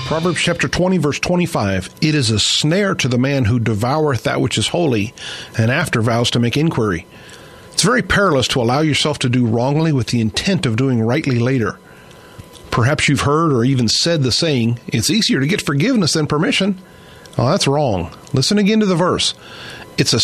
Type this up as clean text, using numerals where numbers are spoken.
Proverbs chapter 20, verse 25, it is a snare to the man who devoureth that which is holy, and after vows to make inquiry. It's very perilous to allow yourself to do wrongly with the intent of doing rightly later. Perhaps you've heard or even said the saying, it's easier to get forgiveness than permission. Oh, that's wrong. Listen again to the verse. It's a